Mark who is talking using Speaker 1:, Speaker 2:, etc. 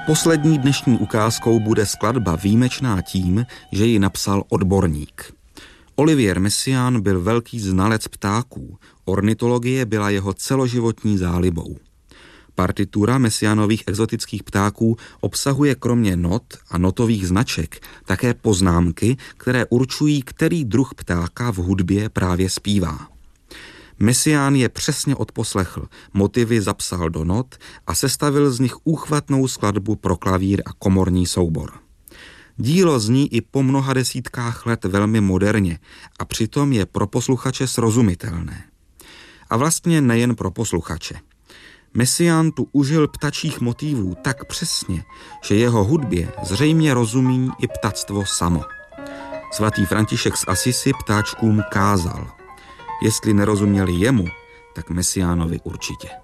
Speaker 1: Poslední dnešní ukázkou bude skladba výjimečná tím, že ji napsal odborník. Olivier Messiaen byl velký znalec ptáků, ornitologie byla jeho celoživotní zálibou. Partitura Messiaenových exotických ptáků obsahuje kromě not a notových značek také poznámky, které určují, který druh ptáka v hudbě právě zpívá. Messiaen je přesně odposlechl, motivy zapsal do not a sestavil z nich úchvatnou skladbu pro klavír a komorní soubor. Dílo zní i po mnoha desítkách let velmi moderně a přitom je pro posluchače srozumitelné. A vlastně nejen pro posluchače. Messiaen tu užil ptačích motivů tak přesně, že jeho hudbě zřejmě rozumí i ptactvo samo. Svatý František z Assisi ptáčkům kázal. Jestli nerozuměli jemu, tak Messiaenovi určitě.